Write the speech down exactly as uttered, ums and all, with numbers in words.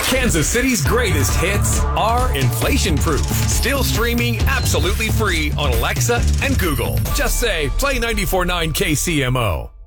Kansas City's greatest hits are inflation-proof. Still streaming absolutely free on Alexa and Google. Just say, play ninety-four point nine K C M O.